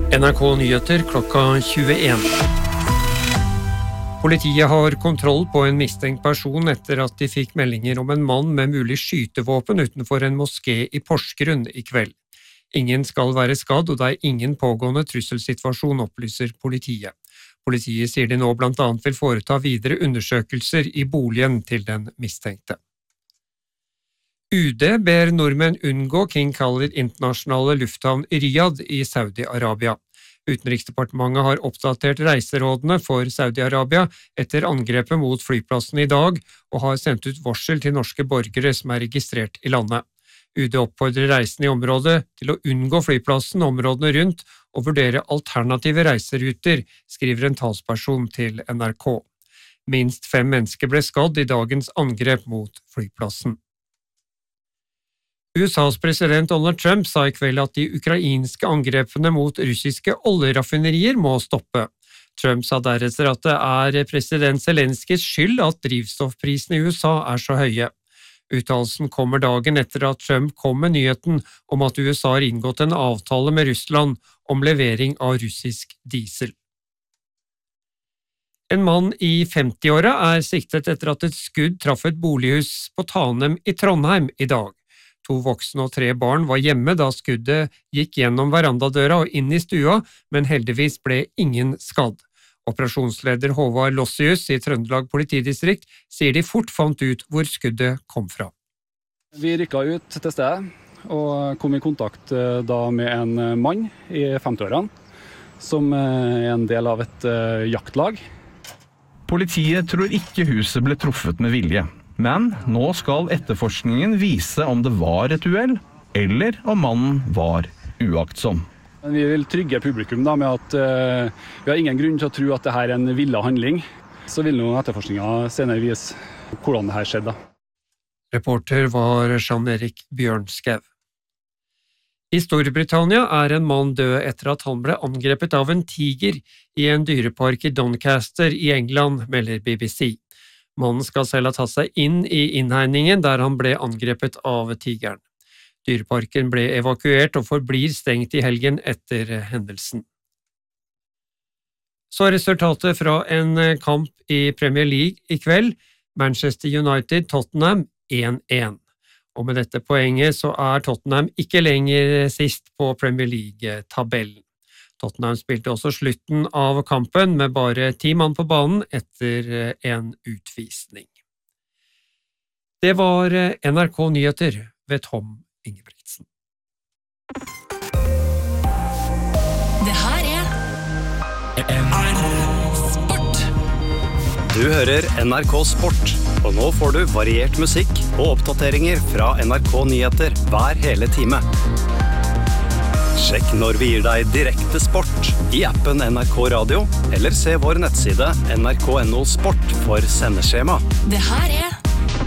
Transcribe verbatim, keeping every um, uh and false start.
N R K Nyheter klokka tjueen. Politiet har kontroll på en mistenkt person etter at de fikk meldinger om en mann med mulig skytevåpen utenfor en moské i Porsgrunn i kveld. Ingen skal være skadd, og det er ingen pågående trusselsituasjon, opplyser politiet. Politiet sier de nå blant annet vil foreta videre undersøkelser i boligen til den mistenkte. U D ber nordmenn unngå King Khalid internasjonale lufthavn i Riyadh i Saudi-Arabia. Utenriksdepartementet har oppdatert reiserådene for Saudi-Arabia etter angrepet mot flyplassen i dag, og har sendt ut varsel til norske borgere som er registrert i landet. U D oppfordrer reisende i området til å unngå flyplassen og områdene rundt, og vurdere alternative reiseruter, skriver en talsperson til N R K. Minst fem mennesker ble skadd i dagens angrep mot flyplassen. U S A's president Donald Trump sa i kveld at de ukrainske angrepene mot russiske oljeraffinerier må stoppe. Trump sa deretter at det er president Zelenskys skyld at drivstoffprisene i U S A er så høye. Uttalelsen kommer dagen etter at Trump kom med nyheten om at U S A har inngått en avtale med Russland om levering av russisk diesel. En mann i femtiåra er siktet etter at et skudd traff et bolighus på Tanem i Trondheim i dag. To voksne og tre barn var hjemme da skuddet gikk gjennom verandadøra og inn i stua, men heldigvis ble ingen skadd. Operasjonsleder Håvard Lossius i Trøndelag politidistrikt sier de fort fant ut hvor skuddet kom fra. Vi rykket ut til stedet og kom i kontakt da med en mann i femtiårene, som er en del av et jaktlag. Politiet tror ikke huset ble truffet med vilje. Men nå skal etterforskningen vise om det var et uhell, eller om mannen var uaktsom. Vi vil trygge publikum da, med at uh, vi har ingen grunn til å tro at dette er en villet handling. Så vil nå etterforskningen senere vise hvordan dette skjedde. Reporter var Jean-Erik Bjørnskau. I Storbritannia er en mann død etter at han ble angrepet av en tiger i en dyrepark i Doncaster i England, melder B B C. Mannen skal selv ha tatt seg inn i innhegningen der han ble angrepet av tigeren. Dyreparken ble evakuert og forblir stengt i helgen etter hendelsen. Så er resultatet fra en kamp i Premier League i kveld, Manchester United-Tottenham én én. Og med dette poenget så er Tottenham ikke lenger sist på Premier League-tabellen. Tottenham spilte også slutten av kampen med bare ti mann på banen etter en utvisning. Det var N R K Nyheter ved Tom Ingebrigtsen. Det her er N R K Sport. Du hører N R K Sport, og nå får du variert musikk og oppdateringer fra N R K Nyheter hver hele time. Sjekk når vi gir deg direkte sport i appen N R K Radio, eller se vår nettside N R K punktum N O Sport for sendeskjema. Det her er